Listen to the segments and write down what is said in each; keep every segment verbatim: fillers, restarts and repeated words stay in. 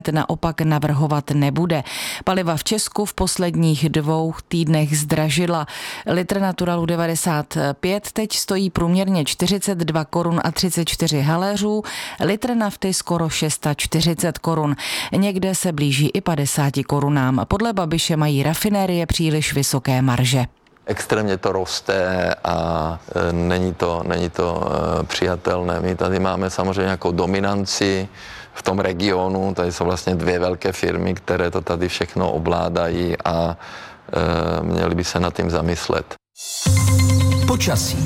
naopak navrhovat nebude. Paliva v Česku v posledních dvou týdnech zdražila. Litr Naturalu devadesát pět teď stojí průměrně čtyřicet dva korun a třicet čtyři haléřů, litr nafty skoro čtyřicet šest korun. Někde se blíží i padesáti korunám. Podle Babiše mají rafinérie příliš vysoké marže. Extrémně to roste a e, není to, není to e, přijatelné. My tady máme samozřejmě nějakou dominanci v tom regionu, tady jsou vlastně dvě velké firmy, které to tady všechno ovládají a e, měli by se nad tím zamyslet. Počasí.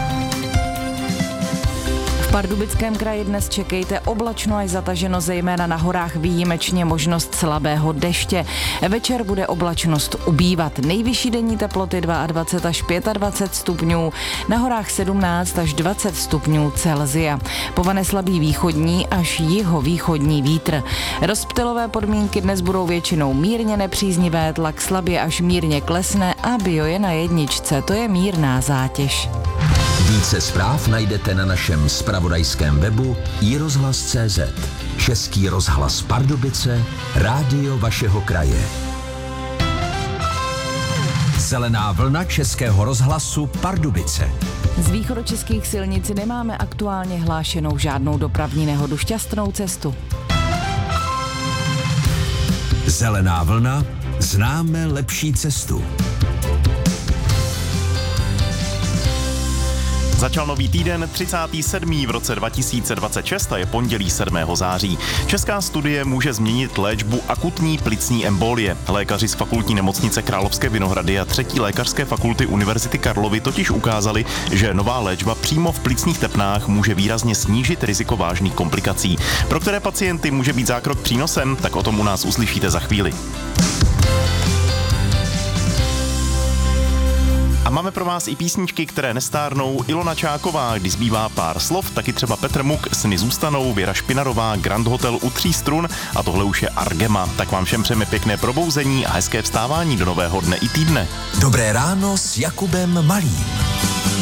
V Pardubickém kraji dnes čekejte oblačno až zataženo, zejména na horách výjimečně možnost slabého deště. Večer bude oblačnost ubývat. Nejvyšší denní teploty dvacet dva až dvacet pět stupňů, na horách sedmnáct až dvacet stupňů Celsia. Povane slabý východní až jihovýchodní vítr. Rozptylové podmínky dnes budou většinou mírně nepříznivé, tlak slabě až mírně klesne a bio je na jedničce, to je mírná zátěž. Více zpráv najdete na našem zpravodajském webu i rozhlas tečka cé zet. Český rozhlas Pardubice, rádio vašeho kraje. Zelená vlna Českého rozhlasu Pardubice. Z východočeských silnic nemáme aktuálně hlášenou žádnou dopravní nehodu. Šťastnou cestu. Zelená vlna, známe lepší cestu. Začal nový týden, třicátý sedmý v roce dva tisíce dvacet šest a je pondělí sedmého září. Česká studie může změnit léčbu akutní plicní embolie. Lékaři z fakultní nemocnice Královské Vinohrady a třetí lékařské fakulty Univerzity Karlovy totiž ukázali, že nová léčba přímo v plicních tepnách může výrazně snížit riziko vážných komplikací. Pro které pacienty může být zákrok přínosem, tak o tom u nás uslyšíte za chvíli. A máme pro vás i písničky, které nestárnou. Ilona Čáková, Když zbývá pár slov, taky třeba Petr Muk, Sny zůstanou, Věra Špinarová, Grand Hotel u tří strun a tohle už je Argema. Tak vám všem přejeme pěkné probouzení a hezké vstávání do nového dne i týdne. Dobré ráno s Jakubem Malým.